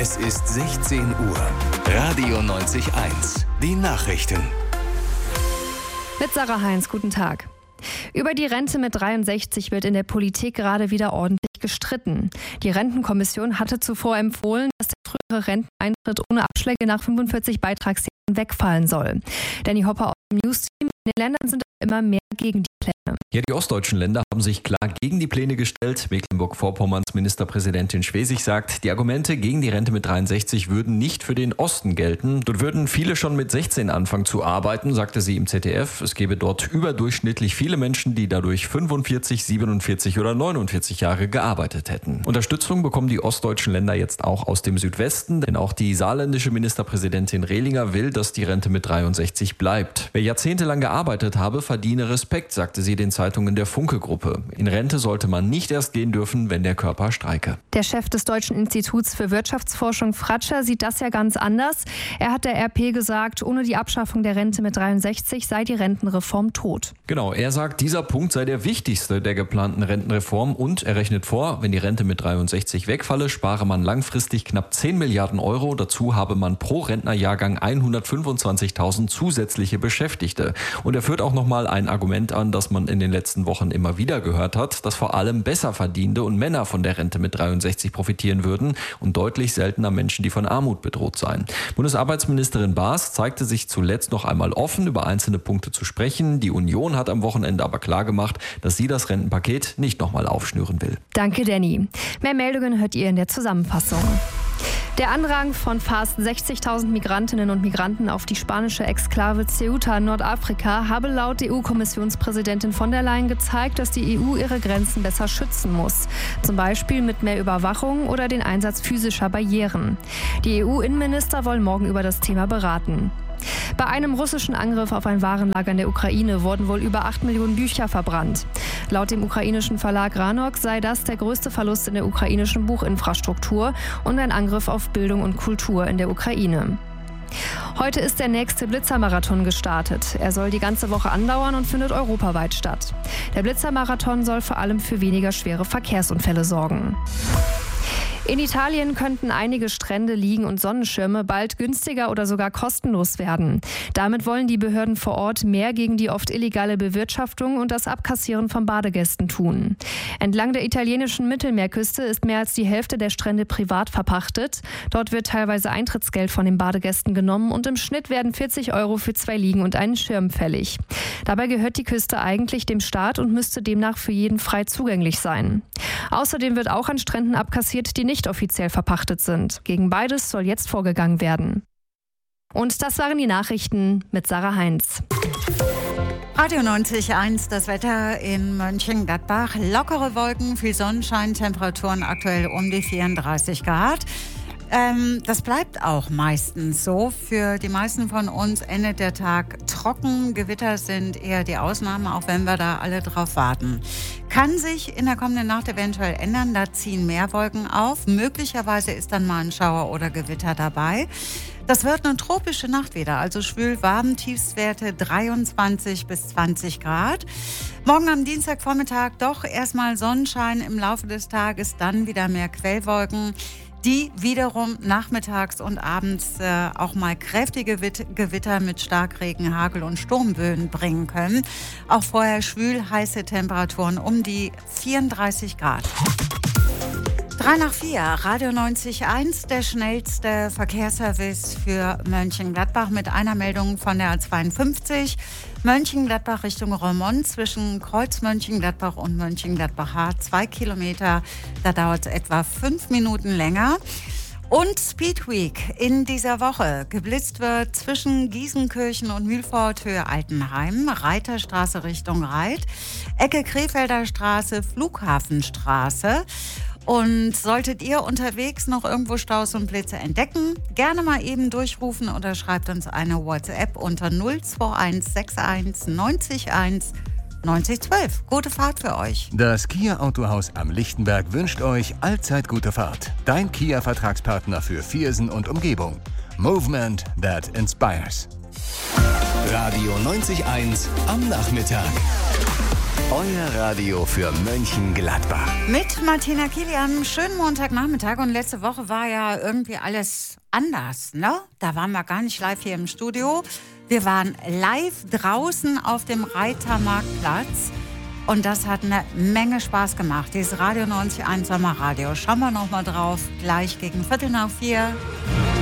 Es ist 16 Uhr. Radio 90.1. Die Nachrichten. Mit Sarah Heinz, guten Tag. Über die Rente mit 63 wird in der Politik gerade wieder ordentlich gestritten. Die Rentenkommission hatte zuvor empfohlen, dass der frühere Renteneintritt ohne Abschläge nach 45 Beitragsjahren wegfallen soll. Danny Hopper aus dem News-Team: In den Ländern sind immer mehr gegen die Pläne. Ja, die ostdeutschen Länder haben sich klar gegen die Pläne gestellt. Mecklenburg-Vorpommerns Ministerpräsidentin Schwesig sagt, die Argumente gegen die Rente mit 63 würden nicht für den Osten gelten. Dort würden viele schon mit 16 anfangen zu arbeiten, sagte sie im ZDF. Es gebe dort überdurchschnittlich viele Menschen, die dadurch 45, 47 oder 49 Jahre gearbeitet hätten. Unterstützung bekommen die ostdeutschen Länder jetzt auch aus dem Südwesten, denn auch die saarländische Ministerpräsidentin Rehlinger will, dass die Rente mit 63 bleibt. Wer jahrzehntelang gearbeitet habe, verdiene Respekt, sagte sie den Zeitungen der Funke-Gruppe. In Rente sollte man nicht erst gehen dürfen, wenn der Körper streike. Der Chef des Deutschen Instituts für Wirtschaftsforschung, Fratscher, sieht das ja ganz anders. Er hat der RP gesagt, ohne die Abschaffung der Rente mit 63 sei die Rentenreform tot. Genau, er sagt, dieser Punkt sei der wichtigste der geplanten Rentenreform und er rechnet vor, wenn die Rente mit 63 wegfalle, spare man langfristig knapp 10 Milliarden Euro. Dazu habe man pro Rentnerjahrgang 125.000 zusätzliche Beschäftigte. Und er führt auch nochmal ein Argument an, das man in den letzten Wochen immer wieder gehört hat, dass vor allem Besserverdienende und Männer von der Rente mit 63 profitieren würden und deutlich seltener Menschen, die von Armut bedroht seien. Bundesarbeitsministerin Baas zeigte sich zuletzt noch einmal offen, über einzelne Punkte zu sprechen. Die Union hat am Wochenende aber klargemacht, dass sie das Rentenpaket nicht nochmal aufschnüren will. Danke, Danny. Mehr Meldungen hört ihr in der Zusammenfassung. Der Andrang von fast 60.000 Migrantinnen und Migranten auf die spanische Exklave Ceuta in Nordafrika habe laut EU-Kommissionspräsidentin von der Leyen gezeigt, dass die EU ihre Grenzen besser schützen muss. Zum Beispiel mit mehr Überwachung oder den Einsatz physischer Barrieren. Die EU-Innenminister wollen morgen über das Thema beraten. Bei einem russischen Angriff auf ein Warenlager in der Ukraine wurden wohl über 8 Millionen Bücher verbrannt. Laut dem ukrainischen Verlag Ranok sei das der größte Verlust in der ukrainischen Buchinfrastruktur und ein Angriff auf Bildung und Kultur in der Ukraine. Heute ist der nächste Blitzermarathon gestartet. Er soll die ganze Woche andauern und findet europaweit statt. Der Blitzermarathon soll vor allem für weniger schwere Verkehrsunfälle sorgen. In Italien könnten einige Strände, Liegen und Sonnenschirme bald günstiger oder sogar kostenlos werden. Damit wollen die Behörden vor Ort mehr gegen die oft illegale Bewirtschaftung und das Abkassieren von Badegästen tun. Entlang der italienischen Mittelmeerküste ist mehr als die Hälfte der Strände privat verpachtet. Dort wird teilweise Eintrittsgeld von den Badegästen genommen und im Schnitt werden 40 € für 2 Liegen und einen Schirm fällig. Dabei gehört die Küste eigentlich dem Staat und müsste demnach für jeden frei zugänglich sein. Außerdem wird auch an Stränden abkassiert, die nicht offiziell verpachtet sind. Gegen beides soll jetzt vorgegangen werden. Und das waren die Nachrichten mit Sarah Heinz. Radio 90.1, das Wetter in Mönchengladbach. Lockere Wolken, viel Sonnenschein, Temperaturen aktuell um die 34 Grad. Das bleibt auch meistens so. Für die meisten von uns endet der Tag trocken. Gewitter sind eher die Ausnahme, auch wenn wir da alle drauf warten. Kann sich in der kommenden Nacht eventuell ändern. Da ziehen mehr Wolken auf. Möglicherweise ist dann mal ein Schauer oder Gewitter dabei. Das wird eine tropische Nacht wieder, also schwül warm, Tiefstwerte 23 bis 20 Grad. Morgen am Dienstagvormittag doch erstmal Sonnenschein, im Laufe des Tages dann wieder mehr Quellwolken, die wiederum nachmittags und abends auch mal kräftige Gewitter mit Starkregen, Hagel und Sturmböen bringen können. Auch vorher schwül, heiße Temperaturen um die 34 Grad. 3 nach 4, Radio 90.1, der schnellste Verkehrsservice für Mönchengladbach mit einer Meldung von der A52. Mönchengladbach Richtung Roermond zwischen Kreuz Mönchengladbach und Mönchengladbach 2 Kilometer. Da dauert es etwa 5 Minuten länger. Und Speedweek in dieser Woche. Geblitzt wird zwischen Gießenkirchen und Mühlfort Höhe Altenheim, Reiterstraße Richtung Reit, Ecke Krefelder Straße, Flughafenstraße. Und solltet ihr unterwegs noch irgendwo Staus und Blitze entdecken, gerne mal eben durchrufen oder schreibt uns eine WhatsApp unter 021 61 90 1 90 12. Gute Fahrt für euch. Das Kia Autohaus am Lichtenberg wünscht euch allzeit gute Fahrt. Dein Kia-Vertragspartner für Viersen und Umgebung. Movement that inspires. Radio 90.1 am Nachmittag. Euer Radio für Mönchengladbach. Mit Martina Kilian, schönen Montagnachmittag. Und letzte Woche war ja irgendwie alles anders, ne? Da waren wir gar nicht live hier im Studio. Wir waren live draußen auf dem Reitermarktplatz. Und das hat eine Menge Spaß gemacht. Dieses Radio 91 Sommerradio. Schauen wir noch mal drauf. Gleich gegen 3:45.